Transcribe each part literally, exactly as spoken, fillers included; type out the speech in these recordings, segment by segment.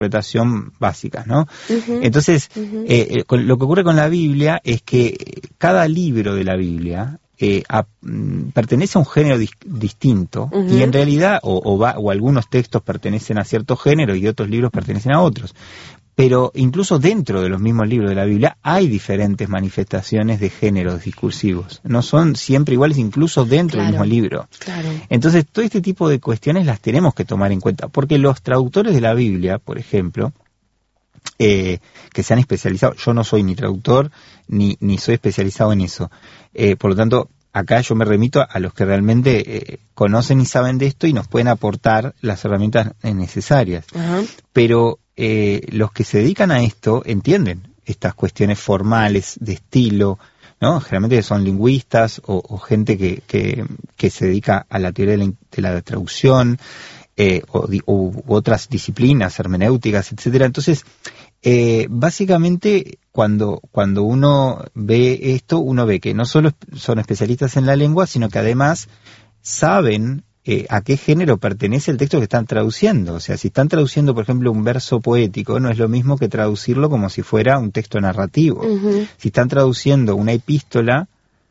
interpretación básicas, ¿no? Uh-huh. Entonces, Uh-huh. eh, con, lo que ocurre con la Biblia es que cada libro de la Biblia eh, a, m, pertenece a un género dis, distinto, uh-huh. y en realidad, o, o, va, o algunos textos pertenecen a cierto género y otros libros pertenecen a otros. Pero incluso dentro de los mismos libros de la Biblia hay diferentes manifestaciones de géneros discursivos. No son siempre iguales, incluso dentro claro, del mismo libro. Claro. Entonces, todo este tipo de cuestiones las tenemos que tomar en cuenta, porque los traductores de la Biblia, por ejemplo, eh, que se han especializado, yo no soy ni traductor, ni, ni soy especializado en eso. Eh, por lo tanto, acá yo me remito a los que realmente eh, conocen y saben de esto y nos pueden aportar las herramientas necesarias. Uh-huh. Pero eh, los que se dedican a esto entienden estas cuestiones formales de estilo, ¿no? Generalmente son lingüistas o, o gente que, que, que se dedica a la teoría de la, de la traducción, eh, o, o u otras disciplinas hermenéuticas, etcétera. Entonces, eh, básicamente, cuando, cuando uno ve esto, uno ve que no solo son especialistas en la lengua, sino que además saben eh, a qué género pertenece el texto que están traduciendo. O sea, si están traduciendo, por ejemplo, un verso poético, no es lo mismo que traducirlo como si fuera un texto narrativo. Uh-huh. Si están traduciendo una epístola,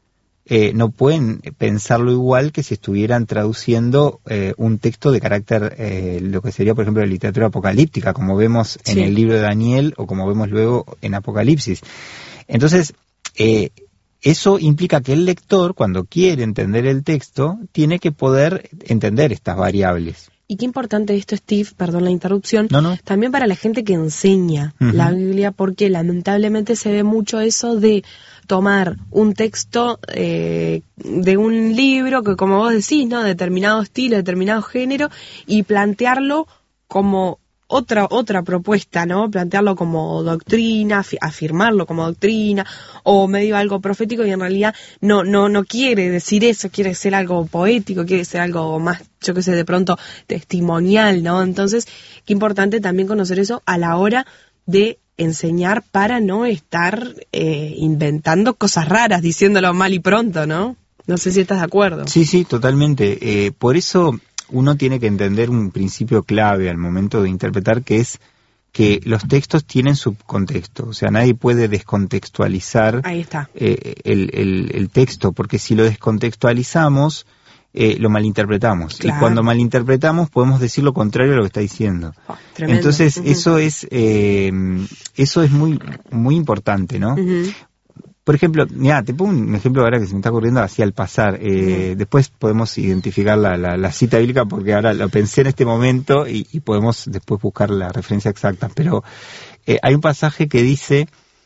eh, no pueden pensarlo igual que si estuvieran traduciendo eh, un texto de carácter, eh, lo que sería, por ejemplo, de literatura apocalíptica, como vemos en sí. el libro de Daniel o como vemos luego en Apocalipsis. Entonces, eh, eso implica que el lector, cuando quiere entender el texto, tiene que poder entender estas variables. Y qué importante esto, Steve, perdón la interrupción, no, no. también para la gente que enseña uh-huh. la Biblia, porque lamentablemente se ve mucho eso de tomar un texto eh, de un libro que, como vos decís, ¿no? Determinado estilo, determinado género, y plantearlo como otra otra propuesta, ¿no? Plantearlo como doctrina, af- afirmarlo como doctrina, o medio algo profético, y en realidad no no no quiere decir eso, quiere ser algo poético, quiere ser algo más, yo qué sé, de pronto testimonial, ¿no? Entonces, qué importante también conocer eso a la hora de enseñar, para no estar eh, inventando cosas raras, diciéndolo mal y pronto, ¿no? No sé si estás de acuerdo. Sí, sí, totalmente. Eh, por eso uno tiene que entender un principio clave al momento de interpretar, que es que los textos tienen su contexto. O sea, nadie puede descontextualizar Ahí está. Eh, el, el, el texto, porque si lo descontextualizamos, eh, lo malinterpretamos. Claro. Y cuando malinterpretamos podemos decir lo contrario a lo que está diciendo. Oh, tremendo. Entonces, uh-huh. eso es eh, eso es muy muy importante, ¿no? Uh-huh. Por ejemplo, mira, te pongo un ejemplo ahora que se me está ocurriendo así al pasar. Eh, uh-huh. Después podemos identificar la, la, la cita bíblica, porque ahora lo pensé en este momento y, y podemos después buscar la referencia exacta. Pero eh, hay un pasaje que dice,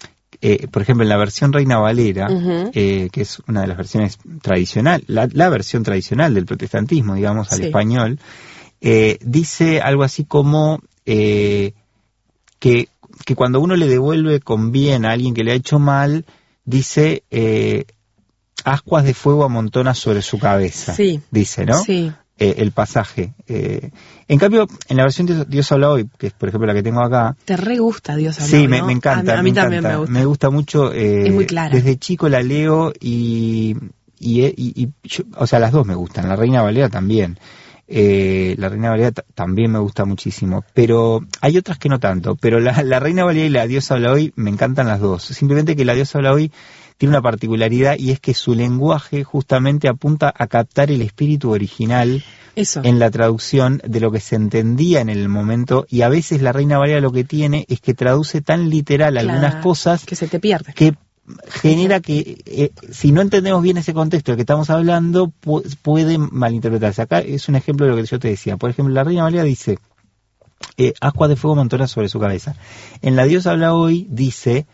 eh, por ejemplo, en la versión Reina Valera, uh-huh. eh, que es una de las versiones tradicionales, la, la versión tradicional del protestantismo, digamos, al sí. español, eh, dice algo así como eh, que, que cuando uno le devuelve con bien a alguien que le ha hecho mal, dice, eh, ascuas de fuego amontona sobre su cabeza, sí, dice, ¿no? Sí. Eh, el pasaje. Eh, en cambio, en la versión de Dios habla hoy, que es por ejemplo la que tengo acá. Te re gusta Dios habla sí, hoy, Sí, me, ¿no? me encanta. A, a mí me también encanta. me gusta. Me gusta mucho. Eh, es muy clara. Desde chico la leo y, y, y, y yo, o sea, las dos me gustan. La Reina Valera también. Eh, la Reina Valera t- también me gusta muchísimo, pero hay otras que no tanto. Pero la, la Reina Valera y la Dios habla hoy me encantan las dos. Simplemente que la Dios habla hoy tiene una particularidad, y es que su lenguaje justamente apunta a captar el espíritu original Eso. en la traducción de lo que se entendía en el momento, y a veces la Reina Valera lo que tiene es que traduce tan literal claro, algunas cosas que se te pierde, que genera que eh, si no entendemos bien ese contexto del que estamos hablando, pu- puede malinterpretarse. Acá es un ejemplo de lo que yo te decía. Por ejemplo, la Reina Valera dice, eh, ascuas de fuego amontona sobre su cabeza. En la Dios habla hoy dice,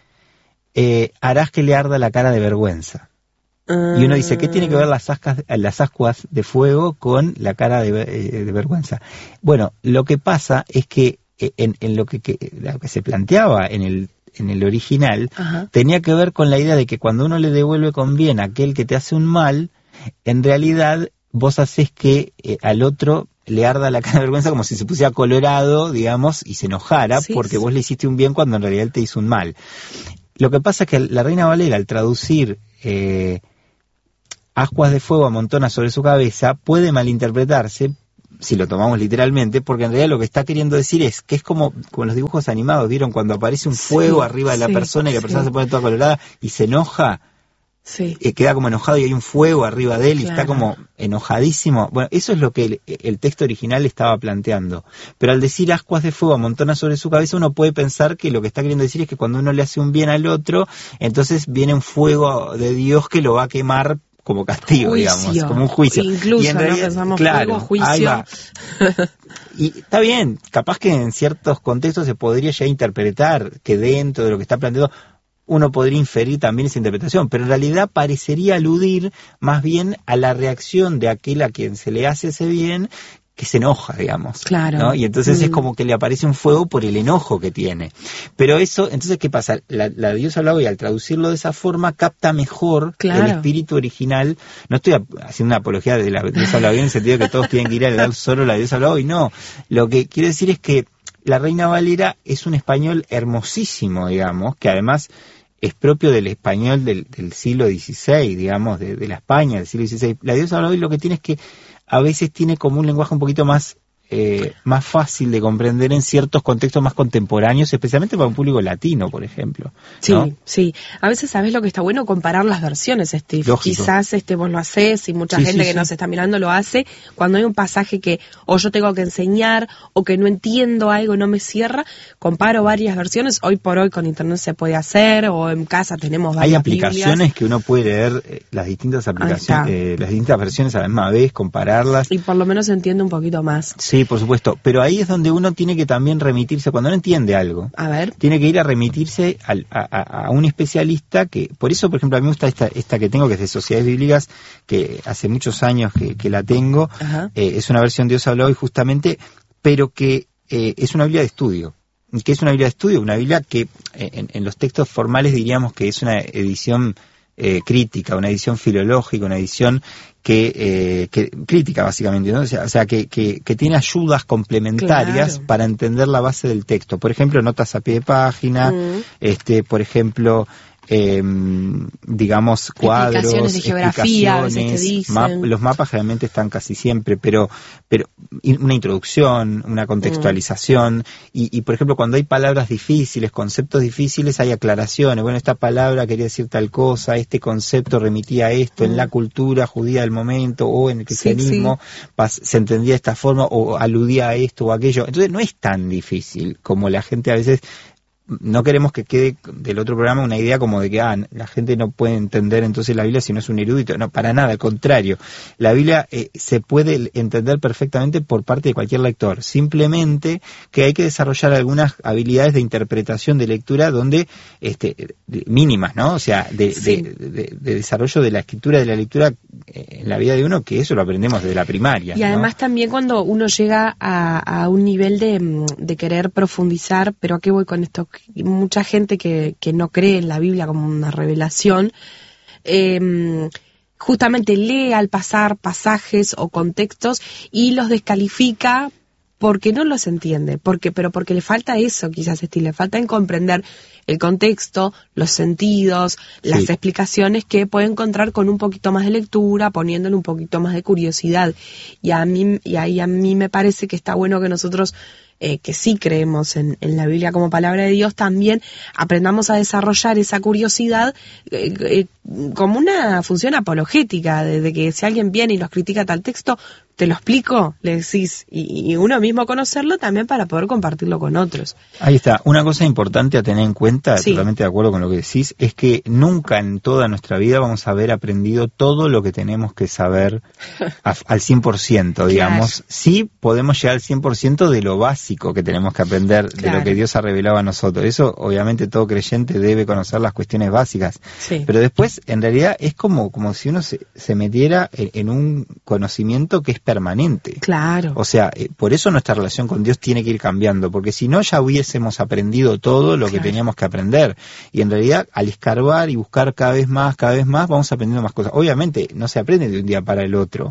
Eh, harás que le arda la cara de vergüenza. Uh... Y uno dice, ¿qué tiene que ver las ascuas, las ascuas de fuego con la cara de, eh, de vergüenza? Bueno, lo que pasa es que en, en lo que, que, lo que se planteaba en el, en el original, uh-huh. tenía que ver con la idea de que cuando uno le devuelve con bien a aquel que te hace un mal, en realidad vos haces que eh, al otro le arda la cara de vergüenza, como si se pusiera colorado, digamos, y se enojara, sí, porque sí. vos le hiciste un bien cuando en realidad él te hizo un mal. Lo que pasa es que la Reina Valera, al traducir eh, ascuas de fuego amontona sobre su cabeza, puede malinterpretarse si lo tomamos literalmente, porque en realidad lo que está queriendo decir es que es como con los dibujos animados, ¿vieron? Cuando aparece un fuego sí, arriba de la sí, persona y la persona sí. se pone toda colorada y se enoja, sí. eh, queda como enojado y hay un fuego arriba de él claro. y está como enojadísimo. Bueno, eso es lo que el, el texto original estaba planteando. Pero al decir ascuas de fuego amontona sobre su cabeza, uno puede pensar que lo que está queriendo decir es que cuando uno le hace un bien al otro, entonces viene un fuego de Dios que lo va a quemar como castigo, juicio. digamos, como un juicio. Incluso, y en realidad, ¿no? Pensamos claro, fuego, juicio. Ahí va. Y está bien, capaz que en ciertos contextos se podría ya interpretar que dentro de lo que está planteado uno podría inferir también esa interpretación, pero en realidad parecería aludir más bien a la reacción de aquel a quien se le hace ese bien, que se enoja, digamos. Claro. ¿no? Y entonces mm. es como que le aparece un fuego por el enojo que tiene. Pero eso, entonces, ¿qué pasa? La, la diosa Blau, y al traducirlo de esa forma, capta mejor claro. el espíritu original. No estoy haciendo una apología de la diosa Blau en el sentido de que todos tienen que ir a leer solo la diosa Blau, y no. Lo que quiero decir es que la Reina Valera es un español hermosísimo, digamos, que además es propio del español del, del siglo dieciséis, digamos, de, de la España del siglo dieciséis. La diosa Blau lo que tiene es que a veces tiene como un lenguaje un poquito más eh, más fácil de comprender en ciertos contextos más contemporáneos, especialmente para un público latino, por ejemplo. Sí, ¿no? sí. A veces, ¿sabes lo que está bueno? Comparar las versiones, Steve. Lógico. Quizás este, vos lo haces y mucha sí, gente sí, que sí. nos está mirando lo hace. Cuando hay un pasaje que o yo tengo que enseñar o que no entiendo algo, no me cierra, comparo varias versiones. Hoy por hoy con internet se puede hacer, o en casa tenemos varias Hay aplicaciones Biblias. Que uno puede leer eh, las distintas aplicaciones, eh, las distintas versiones a la misma vez, compararlas. Y por lo menos se entiende un poquito más. Sí, por supuesto. Pero ahí es donde uno tiene que también remitirse, cuando no entiende algo, a ver. tiene que ir a remitirse al, a, a, a un especialista que, por eso, por ejemplo, a mí me gusta esta, esta que tengo, que es de Sociedades Bíblicas, que hace muchos años que, que la tengo, eh, es una versión de Dios habló hoy justamente, pero que eh, es una Biblia de estudio. ¿Qué es una Biblia de estudio? Una Biblia que eh, en, en los textos formales diríamos que es una edición eh, crítica, una edición filológica, una edición que, eh, que crítica básicamente, ¿no? O sea, o sea que, que, que tiene ayudas complementarias claro. para entender la base del texto. Por ejemplo, notas a pie de página, mm. este, por ejemplo, eh, digamos, cuadros, explicaciones de geografía, explicaciones, map, los mapas generalmente están casi siempre, pero, pero una introducción, una contextualización, mm. y, y por ejemplo, cuando hay palabras difíciles, conceptos difíciles, hay aclaraciones. Bueno, esta palabra quería decir tal cosa, este concepto remitía a esto, mm. en la cultura judía del momento, o en el cristianismo, sí, sí. se entendía de esta forma, o aludía a esto o aquello. Entonces no es tan difícil como la gente a veces. No queremos que quede del otro programa una idea como de que ah, la gente no puede entender entonces la Biblia si no es un erudito. No, para nada, al contrario. La Biblia eh, se puede entender perfectamente por parte de cualquier lector. Simplemente que hay que desarrollar algunas habilidades de interpretación de lectura donde este de, mínimas, ¿no? O sea, de, sí. de, de, de desarrollo de la escritura, de la lectura en la vida de uno, que eso lo aprendemos desde la primaria. Y además ¿no? también cuando uno llega a, a un nivel de, de querer profundizar, pero ¿a qué voy con esto? Mucha gente que, que no cree en la Biblia como una revelación, eh, justamente lee al pasar pasajes o contextos y los descalifica porque no los entiende, porque pero porque le falta eso, quizás, Steve, le falta en comprender el contexto, los sentidos, las sí. explicaciones que puede encontrar con un poquito más de lectura, poniéndole un poquito más de curiosidad. Y a mí, y ahí a mí me parece que está bueno que nosotros Eh, que sí creemos en, en la Biblia como palabra de Dios, también aprendamos a desarrollar esa curiosidad eh, eh, como una función apologética, de, de que si alguien viene y los critica tal texto, te lo explico, le decís, y, y uno mismo conocerlo también para poder compartirlo con otros. Ahí está. Una cosa importante a tener en cuenta, sí. totalmente de acuerdo con lo que decís, es que nunca en toda nuestra vida vamos a haber aprendido todo lo que tenemos que saber a, al cien por ciento, digamos. Claro. Sí podemos llegar al cien por ciento de lo básico que tenemos que aprender, claro. de lo que Dios ha revelado a nosotros. Eso, obviamente, todo creyente debe conocer las cuestiones básicas. Sí. Pero después, en realidad, es como, como si uno se, se metiera en, en un conocimiento que es permanente. Claro. O sea, eh, por eso nuestra relación con Dios tiene que ir cambiando, porque si no ya hubiésemos aprendido todo lo claro. que teníamos que aprender. Y en realidad, al escarbar y buscar cada vez más, cada vez más, vamos aprendiendo más cosas. Obviamente, no se aprende de un día para el otro.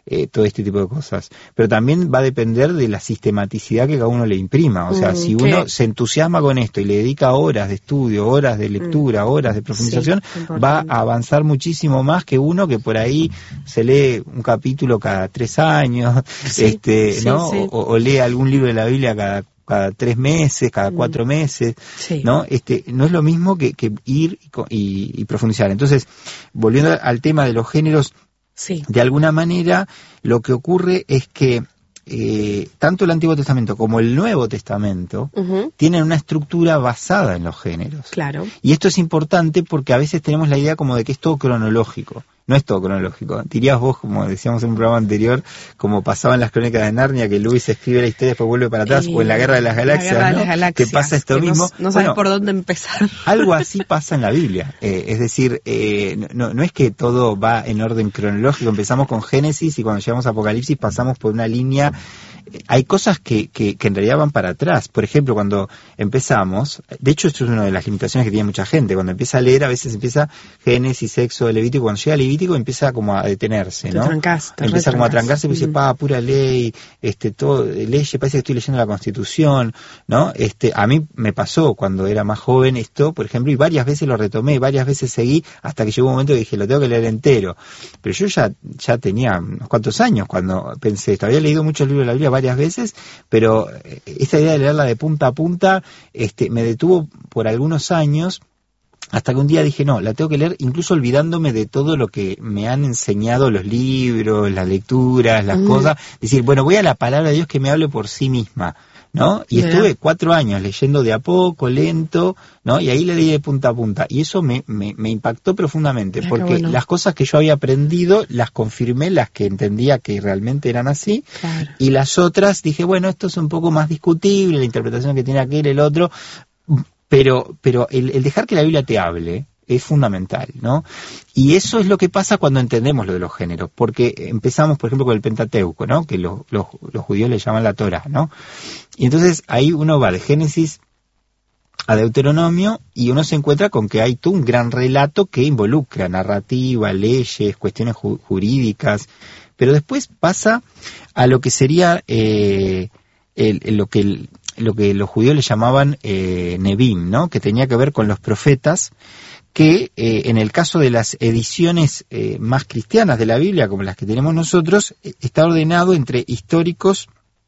eh, todo este tipo de cosas. Pero también va a depender de la sistematicidad que cada uno le imprima. O sea, mm, si uno se entusiasma con esto y le dedica horas de estudio, horas de lectura, mm. horas de profundización, sí, va a avanzar muchísimo más que uno que por ahí se lee un capítulo cada tres años, sí, este, sí, ¿no? Sí. O, o lee algún libro de la Biblia cada cada tres meses, cada cuatro meses, sí. ¿no? Este, no es lo mismo que, que ir y, y, y profundizar. Entonces, volviendo al tema de los géneros, sí. de alguna manera, lo que ocurre es que eh, tanto el Antiguo Testamento como el Nuevo Testamento uh-huh. tienen una estructura basada en los géneros. Claro. Y esto es importante porque a veces tenemos la idea como de que es todo cronológico. No es todo cronológico. Dirías vos, como decíamos en un programa anterior, como pasaba en las Crónicas de Narnia, que Lewis escribe la historia y después vuelve para atrás, eh, o en la Guerra de las Galaxias, la Guerra ¿no? de las Galaxias, que pasa esto que mismo. No, no sabes bueno, por dónde empezar. Algo así pasa en la Biblia. Eh, es decir, eh, no, no es que todo va en orden cronológico. Empezamos con Génesis y cuando llegamos a Apocalipsis pasamos por una línea. Hay cosas que, que, que en realidad van para atrás. Por ejemplo, cuando empezamos, de hecho esto es una de las limitaciones que tiene mucha gente, cuando empieza a leer a veces empieza Génesis, Éxodo, Levítico, cuando llega a Levítico empieza como a detenerse, ¿no? Te trancas, te empieza como a trancarse y mm. dice, pa, pura ley, este, todo, leye, parece que estoy leyendo la Constitución, ¿no? Este, a mí me pasó cuando era más joven esto, por ejemplo, y varias veces lo retomé, varias veces seguí, hasta que llegó un momento que dije, lo tengo que leer entero. Pero yo ya, ya tenía unos cuantos años cuando pensé esto, había leído muchos libros de la Biblia varias veces, pero esta idea de leerla de punta a punta este, me detuvo por algunos años, hasta que un día dije, no, la tengo que leer incluso olvidándome de todo lo que me han enseñado los libros, las lecturas, las mm. cosas, decir, bueno, voy a la palabra de Dios que me hable por sí misma, ¿no? Y yeah. estuve cuatro años leyendo de a poco, lento, ¿no? Y ahí le leí de punta a punta. Y eso me, me, me impactó profundamente, yeah, porque bueno. las cosas que yo había aprendido las confirmé, las que entendía que realmente eran así, claro. y las otras dije, bueno, esto es un poco más discutible, la interpretación que tiene aquel, el otro, pero, pero el, el dejar que la Biblia te hable es fundamental, ¿no? Y eso es lo que pasa cuando entendemos lo de los géneros, porque empezamos, por ejemplo, con el Pentateuco, ¿no? Que los, los, los judíos le llaman la Torá, ¿no? Y entonces ahí uno va de Génesis a Deuteronomio y uno se encuentra con que hay todo un gran relato que involucra narrativa, leyes, cuestiones ju- jurídicas, pero después pasa a lo que sería eh, el, el, lo que el, lo que los judíos le llamaban eh, Nebim, ¿no? Que tenía que ver con los profetas, que eh, en el caso de las ediciones eh, más cristianas de la Biblia, como las que tenemos nosotros, eh, está ordenado entre históricos,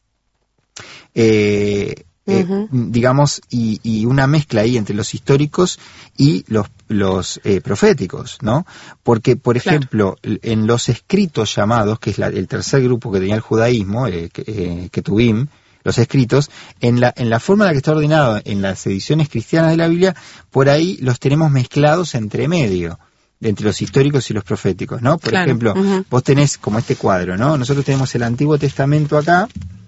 eh, eh, uh-huh. digamos, y, y una mezcla ahí entre los históricos y los, los eh, proféticos, ¿no? Porque, por ejemplo, claro. en los escritos llamados, que es la, el tercer grupo que tenía el judaísmo, eh, eh, Ketubim, los escritos, en la, en la forma en la que está ordenado en las ediciones cristianas de la Biblia, por ahí los tenemos mezclados entre medio, entre los históricos y los proféticos, ¿no? Por claro. ejemplo, uh-huh. vos tenés como este cuadro, ¿no? Nosotros tenemos el Antiguo Testamento acá,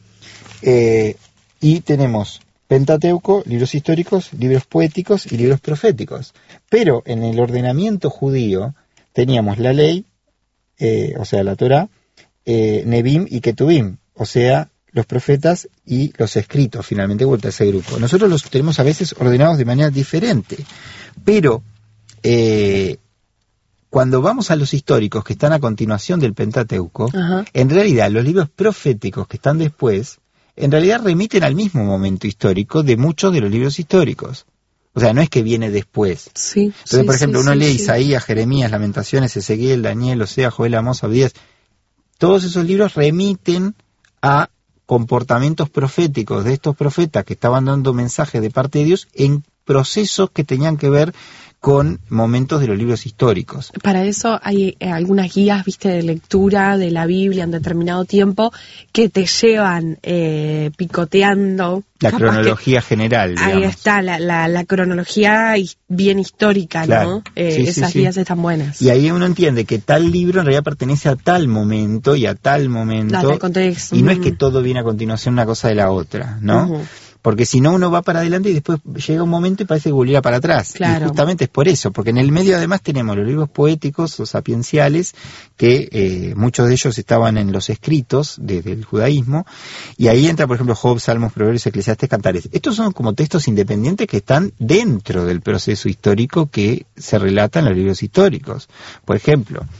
eh, y tenemos Pentateuco, libros históricos, libros poéticos y libros proféticos. Pero en el ordenamiento judío teníamos la ley, eh, o sea, la Torá, eh, Nebim y Ketubim, o sea, los profetas y los escritos, finalmente vuelta a ese grupo. Nosotros los tenemos a veces ordenados de manera diferente, pero eh, cuando vamos a los históricos que están a continuación del Pentateuco, uh-huh. en realidad los libros proféticos que están después, en realidad remiten al mismo momento histórico de muchos de los libros históricos. O sea, no es que viene después. Sí, Entonces, sí, por ejemplo, sí, uno sí, lee sí. Isaías, Jeremías, Lamentaciones, Ezequiel, Daniel, Osea, Joel, Amós, Abdías. Todos esos libros remiten a comportamientos proféticos de estos profetas que estaban dando mensajes de parte de Dios en procesos que tenían que ver con momentos de los libros históricos. Para eso hay eh, algunas guías, viste, de lectura de la Biblia en determinado tiempo que te llevan eh, picoteando. La cronología general, digamos. Ahí está, la, la, la cronología bien histórica, claro. ¿no? Eh, sí, esas sí, guías sí. están buenas. Y ahí uno entiende que tal libro en realidad pertenece a tal momento y a tal momento. Dale, contexto. Y no uh-huh. es que todo viene a continuación una cosa de la otra, ¿no? Uh-huh. Porque si no uno va para adelante y después llega un momento y parece que volviera para atrás. Claro. Y justamente es por eso, porque en el medio además tenemos los libros poéticos o sapienciales, que eh, muchos de ellos estaban en los escritos de, del judaísmo, y ahí entra, por ejemplo, Job, Salmos, Proverbios, Eclesiastés, Cantares. Estos son como textos independientes que están dentro del proceso histórico que se relata en los libros históricos. Por ejemplo,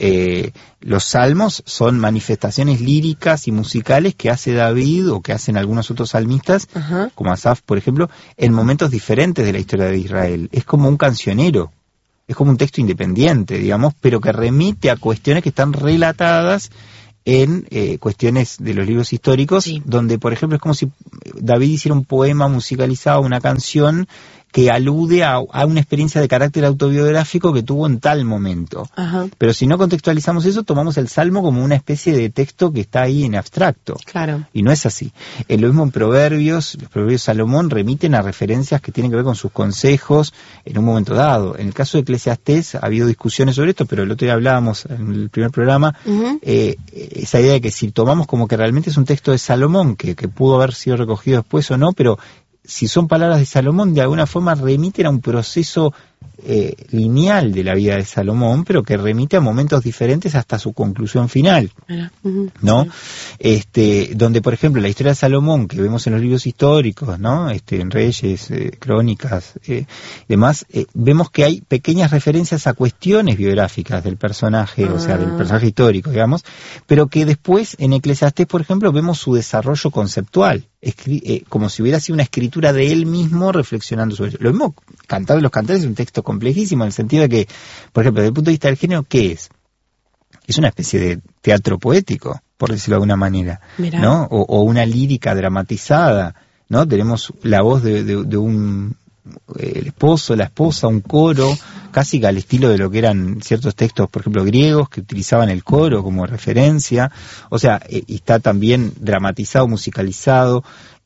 Eh, los salmos son manifestaciones líricas y musicales que hace David o que hacen algunos otros salmistas, uh-huh. como Asaf, por ejemplo, en momentos diferentes de la historia de Israel. Es como un cancionero, es como un texto independiente, digamos, pero que remite a cuestiones que están relatadas en eh, cuestiones de los libros históricos, sí. donde, por ejemplo, es como si David hiciera un poema musicalizado, una canción que alude a, a una experiencia de carácter autobiográfico que tuvo en tal momento. Ajá. Pero si no contextualizamos eso, tomamos el Salmo como una especie de texto que está ahí en abstracto. Claro. Y no es así. En lo mismo en Proverbios, los Proverbios de Salomón remiten a referencias que tienen que ver con sus consejos en un momento dado. En el caso de Eclesiastés ha habido discusiones sobre esto, pero el otro día hablábamos en el primer programa, uh-huh. eh, esa idea de que si tomamos como que realmente es un texto de Salomón, que, que pudo haber sido recogido después o no, pero si son palabras de Salomón, de alguna forma remiten a un proceso eh, lineal de la vida de Salomón, pero que remite a momentos diferentes hasta su conclusión final, uh-huh, ¿no? Sí. Este, donde, por ejemplo, la historia de Salomón que vemos en los libros históricos, ¿no? Este, en Reyes, eh, Crónicas, eh, demás, eh, vemos que hay pequeñas referencias a cuestiones biográficas del personaje, uh-huh. o sea, del personaje histórico, digamos, pero que después en Eclesiastés, por ejemplo, vemos su desarrollo conceptual. Escri- eh, como si hubiera sido una escritura de él mismo reflexionando sobre eso. Lo mismo, Cantar de los Cantares es un texto complejísimo en el sentido de que, por ejemplo, desde el punto de vista del género, ¿qué es? Es una especie de teatro poético, por decirlo de alguna manera, Mirá. ¿no? O, o una lírica dramatizada, ¿no? Tenemos la voz de, de, de un el esposo, la esposa, un coro, casi al estilo de lo que eran ciertos textos, por ejemplo, griegos, que utilizaban el coro como referencia. O sea, eh, está también dramatizado, musicalizado,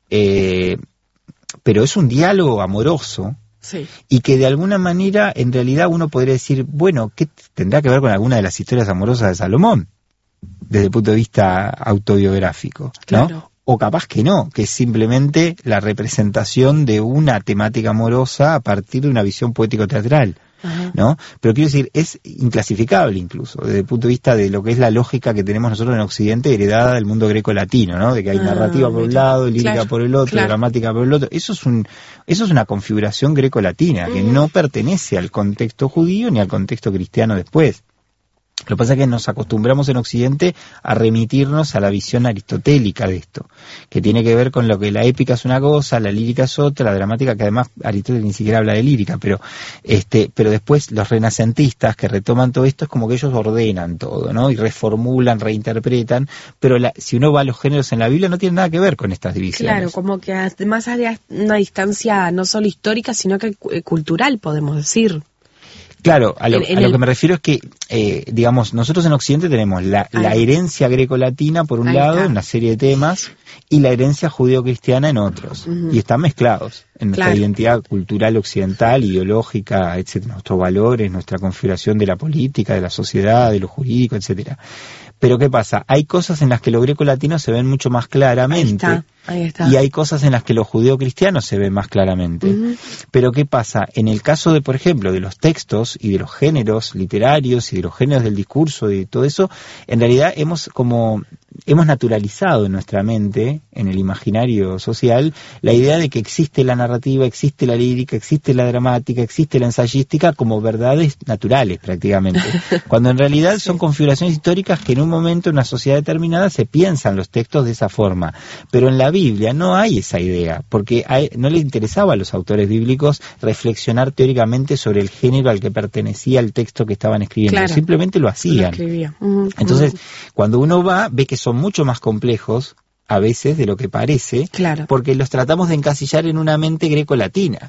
eh, pero es un diálogo amoroso, sí. y que de alguna manera, en realidad, uno podría decir, bueno, ¿qué tendrá que ver con alguna de las historias amorosas de Salomón? Desde el punto de vista autobiográfico, ¿no? Claro. O capaz que no, que es simplemente la representación de una temática amorosa a partir de una visión poético-teatral, Ajá. ¿no? Pero quiero decir, es inclasificable incluso, desde el punto de vista de lo que es la lógica que tenemos nosotros en Occidente, heredada del mundo greco-latino, ¿no? De que hay ah, narrativa por un lado, lírica claro, por el otro, claro. dramática por el otro. Eso es un, eso es una configuración greco-latina, que mm. no pertenece al contexto judío ni al contexto cristiano después. Lo que pasa es que nos acostumbramos en Occidente a remitirnos a la visión aristotélica de esto, que tiene que ver con lo que la épica es una cosa, la lírica es otra, la dramática, que además Aristóteles ni siquiera habla de lírica, pero este, pero después los renacentistas que retoman todo esto es como que ellos ordenan todo, ¿no? Y reformulan, reinterpretan, pero la, si uno va a los géneros en la Biblia no tiene nada que ver con estas divisiones. Claro, como que además hay una distancia no solo histórica, sino que cultural, podemos decir. Claro, a lo, en, en a lo el... que me refiero es que, eh, digamos, nosotros en Occidente tenemos la, la herencia greco-latina por un Ahí lado, está. en una serie de temas, y la herencia judío-cristiana en otros, uh-huh. y están mezclados en nuestra claro. identidad cultural occidental, ideológica, etcétera, nuestros valores, nuestra configuración de la política, de la sociedad, de lo jurídico, etcétera. Pero ¿qué pasa? Hay cosas en las que lo greco-latino se ven mucho más claramente. Ahí está, ahí está. Y hay cosas en las que lo judeo-cristiano se ve más claramente. Uh-huh. Pero ¿qué pasa? En el caso de, por ejemplo, de los textos y de los géneros literarios y de los géneros del discurso y todo eso, en realidad hemos como hemos naturalizado en nuestra mente, en el imaginario social, la idea de que existe la narrativa, existe la lírica, existe la dramática, existe la ensayística como verdades naturales prácticamente. Cuando en realidad sí. son configuraciones históricas que en un momento en una sociedad determinada se piensan los textos de esa forma. Pero en la Biblia no hay esa idea, porque hay, no les interesaba a los autores bíblicos reflexionar teóricamente sobre el género al que pertenecía el texto que estaban escribiendo. Claro. Simplemente lo hacían. Lo uh-huh. Entonces, uh-huh. cuando uno va, ve que son mucho más complejos a veces de lo que parece, claro. porque los tratamos de encasillar en una mente greco-latina.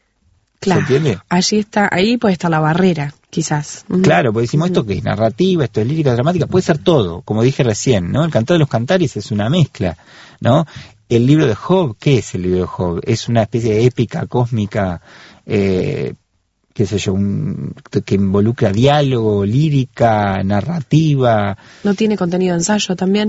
Claro, ¿se entiende? Allí está, ahí puede estar la barrera, quizás. Uh-huh. Claro, porque decimos esto que es narrativa, esto es lírica, dramática, puede ser todo, como dije recién, ¿no? El Cantar de los Cantares es una mezcla, ¿no? El libro de Job, ¿qué es el libro de Job? Es una especie de épica cósmica, eh, qué sé yo, un, que involucra diálogo, lírica, narrativa. ¿No tiene contenido de ensayo también?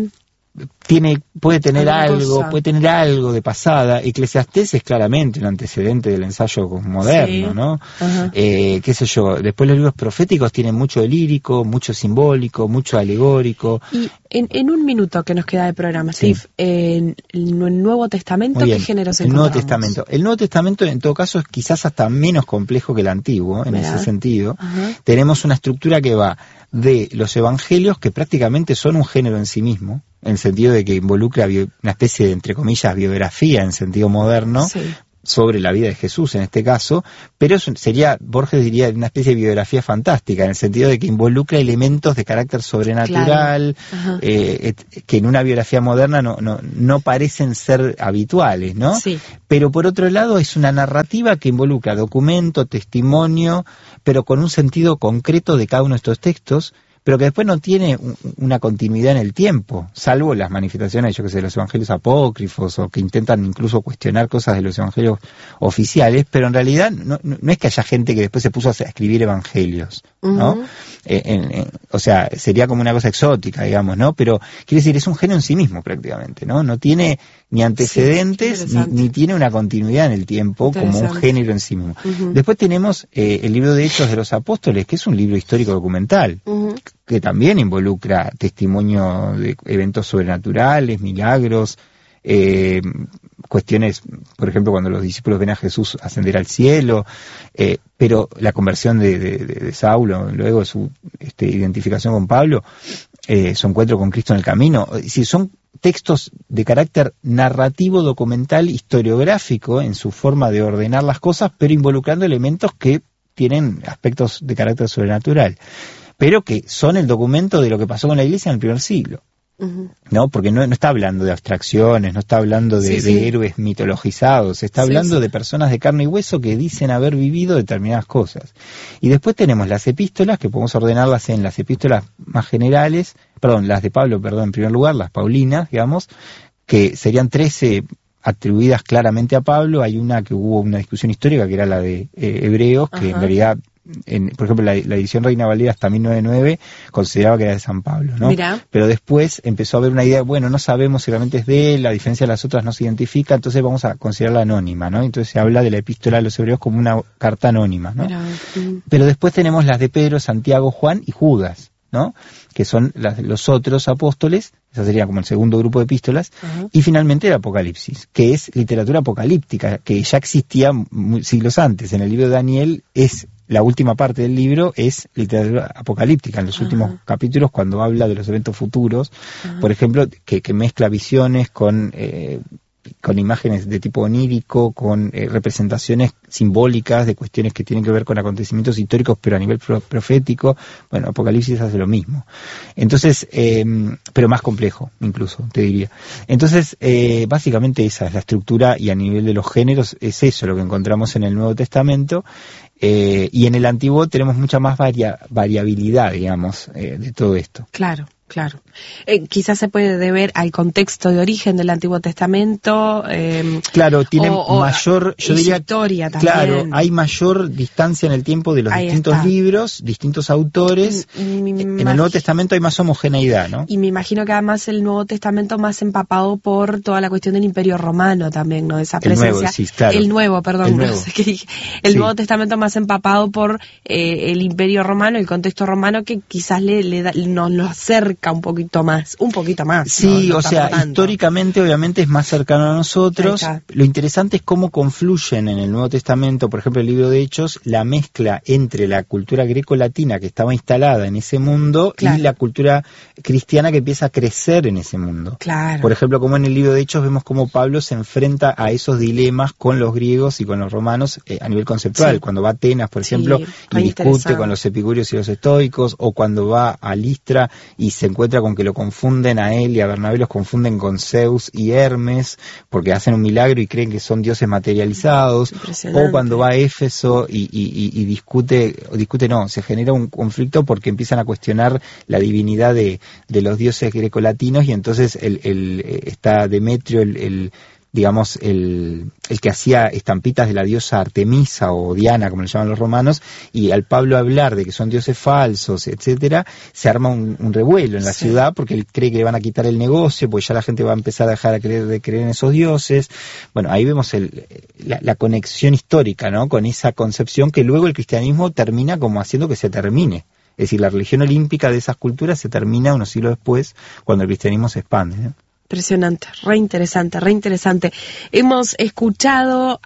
tiene, puede tener algo, cosa. puede tener algo de pasada. Eclesiastés es claramente un antecedente del ensayo moderno, sí. ¿no? Eh, qué sé yo, después los libros proféticos tienen mucho de lírico, mucho simbólico, mucho alegórico. Y en, en un minuto que nos queda de programa, sí. Steve, en el Nuevo Testamento, ¿qué géneros encontramos? El Nuevo Testamento. El Nuevo Testamento, en todo caso, es quizás hasta menos complejo que el Antiguo, en ¿verdad? Ese sentido. Ajá. Tenemos una estructura que va de los evangelios, que prácticamente son un género en sí mismo, en el sentido de que involucra bio, una especie de, entre comillas, biografía en sentido moderno, sí. sobre la vida de Jesús en este caso, pero eso sería, Borges diría, una especie de biografía fantástica, en el sentido de que involucra elementos de carácter sobrenatural, claro. eh, que en una biografía moderna no, no, no parecen ser habituales, ¿no? Sí. Pero por otro lado es una narrativa que involucra documento, testimonio, pero con un sentido concreto de cada uno de estos textos, pero que después no tiene un, una continuidad en el tiempo, salvo las manifestaciones, yo que sé, de los evangelios apócrifos, o que intentan incluso cuestionar cosas de los evangelios oficiales, pero en realidad no, no, no es que haya gente que después se puso a escribir evangelios, ¿no? Uh-huh. Eh, en, en, o sea, sería como una cosa exótica, digamos, ¿no? Pero, quiere decir, es un género en sí mismo prácticamente, ¿no? No tiene ni antecedentes, sí, ni, ni tiene una continuidad en el tiempo como un género en sí mismo. Uh-huh. Después tenemos eh, el libro de Hechos de los Apóstoles, que es un libro histórico documental, uh-huh. que también involucra testimonio de eventos sobrenaturales, milagros, eh, cuestiones, por ejemplo, cuando los discípulos ven a Jesús ascender al cielo, eh, pero la conversión de, de, de Saulo, luego su este, identificación con Pablo, eh, su encuentro con Cristo en el camino, es decir, son textos de carácter narrativo, documental, historiográfico en su forma de ordenar las cosas, pero involucrando elementos que tienen aspectos de carácter sobrenatural, pero que son el documento de lo que pasó con la Iglesia en el primer siglo. Uh-huh. ¿No? Porque no, no está hablando de abstracciones, no está hablando de, sí, sí. de héroes mitologizados, está hablando sí, sí. de personas de carne y hueso que dicen haber vivido determinadas cosas. Y después tenemos las epístolas, que podemos ordenarlas en las epístolas más generales, perdón, las de Pablo, perdón, en primer lugar, las paulinas, digamos, que serían trece atribuidas claramente a Pablo. Hay una que hubo una discusión histórica, que era la de eh, Hebreos, que Ajá. en realidad... En, por ejemplo, la, la edición Reina Valera hasta mil novecientos noventa y nueve consideraba que era de San Pablo, ¿no? Mirá. Pero después empezó a haber una idea, bueno, no sabemos si realmente es de él, la diferencia de las otras no se identifica, entonces vamos a considerarla anónima, ¿no? Entonces se habla de la epístola de los hebreos como una carta anónima, ¿no? Mirá. Pero después tenemos las de Pedro, Santiago, Juan y Judas, ¿no? Que son las, los otros apóstoles, esa sería como el segundo grupo de epístolas, uh-huh. y finalmente el Apocalipsis, que es literatura apocalíptica, que ya existía siglos antes. En el libro de Daniel es la última parte del libro es literatura apocalíptica, en los uh-huh. últimos capítulos, cuando habla de los eventos futuros, uh-huh. por ejemplo, que, que mezcla visiones con... Eh, con imágenes de tipo onírico, con eh, representaciones simbólicas de cuestiones que tienen que ver con acontecimientos históricos, pero a nivel pro- profético. Bueno, Apocalipsis hace lo mismo. Entonces, eh, pero más complejo, incluso, te diría. Entonces, eh, básicamente esa es la estructura, y a nivel de los géneros es eso lo que encontramos en el Nuevo Testamento. Eh, y en el Antiguo tenemos mucha más varia- variabilidad, digamos, eh, de todo esto. Claro. Claro. Eh, quizás se puede deber al contexto de origen del Antiguo Testamento. Eh, claro, tiene o, mayor, yo diría, historia también. Claro, hay mayor distancia en el tiempo de los Ahí distintos está. libros, distintos autores. Y, y en el Nuevo Testamento hay más homogeneidad, ¿no? Y me imagino que además el Nuevo Testamento más empapado por toda la cuestión del Imperio Romano también, ¿no? Esa presencia. El nuevo, sí, claro. El nuevo, perdón. El nuevo, no sé qué dije. El sí. Nuevo Testamento más empapado por eh, el Imperio Romano, el contexto romano, que quizás le, le da, nos lo acerca un poquito más, un poquito más. Sí, no, no o sea, tanto. Históricamente obviamente es más cercano a nosotros. Lo interesante es cómo confluyen en el Nuevo Testamento, por ejemplo el libro de Hechos, la mezcla entre la cultura greco-latina que estaba instalada en ese mundo claro. y la cultura cristiana que empieza a crecer en ese mundo. Claro. Por ejemplo, como en el libro de Hechos vemos cómo Pablo se enfrenta a esos dilemas con los griegos y con los romanos eh, a nivel conceptual, sí. cuando va a Atenas, por ejemplo, sí, y discute con los epicúreos y los estoicos, o cuando va a Listra y se encuentra con que lo confunden a él y a Bernabé, los confunden con Zeus y Hermes porque hacen un milagro y creen que son dioses materializados, o cuando va a Éfeso y, y, y, y discute, o discute no, se genera un conflicto porque empiezan a cuestionar la divinidad de, de los dioses grecolatinos, y entonces el, el, está Demetrio, el, el digamos, el, el que hacía estampitas de la diosa Artemisa o Diana, como le llaman los romanos, y al Pablo hablar de que son dioses falsos, etcétera, se arma un, un revuelo en la sí. ciudad, porque él cree que le van a quitar el negocio, porque ya la gente va a empezar a dejar de creer, de creer en esos dioses. Bueno, ahí vemos el, la, la conexión histórica, ¿no?, con esa concepción que luego el cristianismo termina como haciendo que se termine. Es decir, la religión olímpica de esas culturas se termina unos siglos después, cuando el cristianismo se expande, ¿no? Impresionante, re interesante, re interesante. Hemos escuchado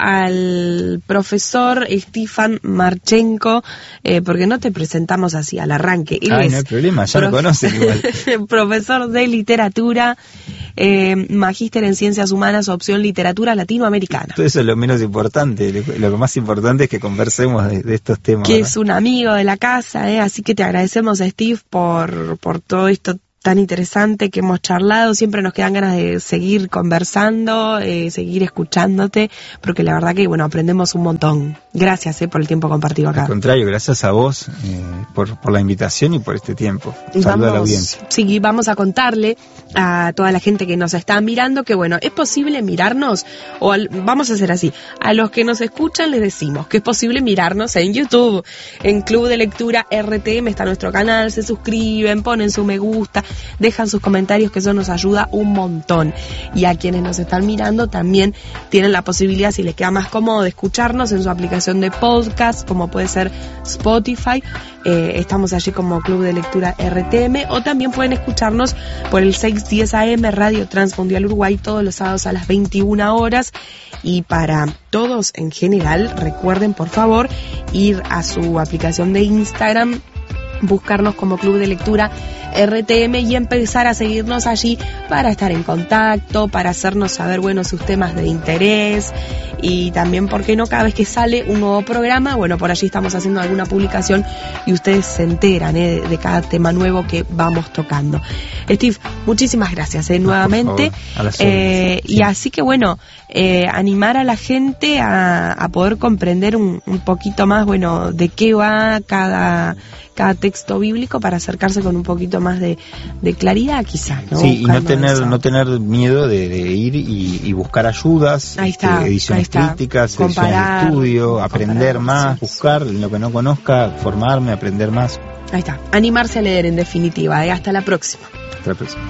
al profesor Stefan Marchenko, eh, porque no te presentamos así al arranque. Él Ay, es no hay problema, ya prof... lo conocen igual. Profesor de literatura, eh, magíster en ciencias humanas, opción literatura latinoamericana. Todo eso es lo menos importante, lo más importante es que conversemos de, de estos temas. Que ¿verdad? Es un amigo de la casa, eh, así que te agradecemos, Steve, por, por todo esto tan interesante que hemos charlado. Siempre nos quedan ganas de seguir conversando, eh, seguir escuchándote, porque la verdad que, bueno, aprendemos un montón. Gracias eh, por el tiempo compartido acá. Al contrario, gracias a vos eh, por, por la invitación y por este tiempo. Saludos a la audiencia. Sí, vamos a contarle a toda la gente que nos está mirando que, bueno, es posible mirarnos, o al, vamos a hacer así, a los que nos escuchan les decimos que es posible mirarnos en YouTube, en Club de Lectura R T M está nuestro canal, se suscriben, ponen su me gusta, dejan sus comentarios, que eso nos ayuda un montón. Y a quienes nos están mirando también tienen la posibilidad, si les queda más cómodo, de escucharnos en su aplicación de podcast, como puede ser Spotify. Eh, estamos allí como Club de Lectura R T M, o también pueden escucharnos por el seiscientos diez A M Radio Transmundial Uruguay todos los sábados a las veintiuna horas. Y para todos en general, recuerden por favor ir a su aplicación de Instagram, buscarnos como Club de Lectura R T M y empezar a seguirnos allí para estar en contacto, para hacernos saber, bueno, sus temas de interés, y también, ¿por qué no?, cada vez que sale un nuevo programa, bueno, por allí estamos haciendo alguna publicación y ustedes se enteran eh, de, de cada tema nuevo que vamos tocando. Steve, muchísimas gracias eh, nuevamente. Por favor, eh, sí. Y así que, bueno, eh, animar a la gente a, a poder comprender un, un poquito más, bueno, de qué va cada cada texto bíblico, para acercarse con un poquito más de, de claridad, quizás, ¿no? Sí, y no tener eso. no tener miedo de, de ir y, y buscar ayudas, ahí está, este, ediciones ahí está. críticas, Comparar, ediciones de estudio, aprender más, sí, buscar lo que no conozca, formarme, aprender más. Ahí está, animarse a leer, en definitiva. ¿eh? Hasta la próxima. Hasta la próxima.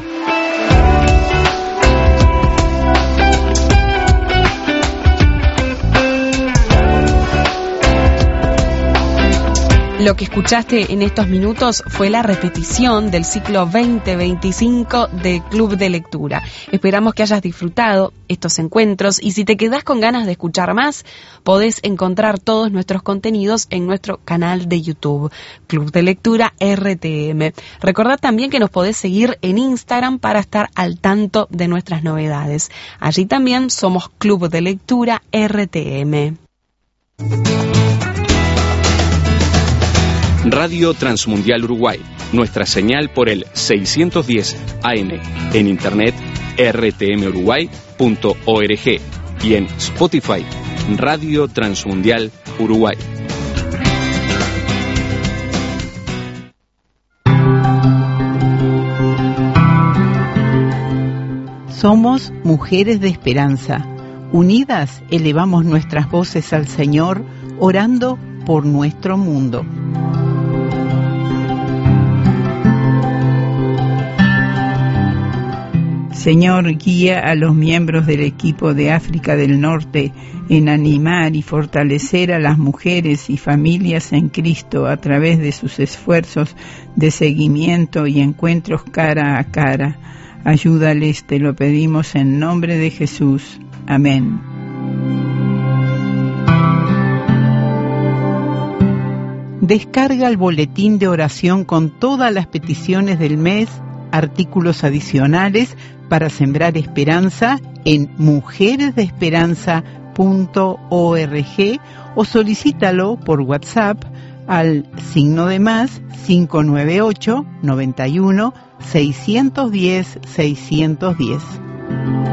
Lo que escuchaste en estos minutos fue la repetición del ciclo veinte veinticinco de Club de Lectura. Esperamos que hayas disfrutado estos encuentros, y si te quedás con ganas de escuchar más, podés encontrar todos nuestros contenidos en nuestro canal de YouTube, Club de Lectura R T M. Recordad también que nos podés seguir en Instagram para estar al tanto de nuestras novedades. Allí también somos Club de Lectura R T M. Radio Transmundial Uruguay, nuestra señal por el seiscientos diez A M, en internet r t m uruguay punto org y en Spotify, Radio Transmundial Uruguay. Somos mujeres de esperanza. Unidas elevamos nuestras voces al Señor, orando por nuestro mundo. Señor, guía a los miembros del equipo de África del Norte en animar y fortalecer a las mujeres y familias en Cristo a través de sus esfuerzos de seguimiento y encuentros cara a cara. Ayúdales, te lo pedimos en nombre de Jesús. Amén. Descarga el boletín de oración con todas las peticiones del mes, artículos adicionales para sembrar esperanza en mujeres de esperanza punto org, o solicítalo por WhatsApp al signo de más cinco nueve ocho, noventa y uno, seiscientos diez, seiscientos diez.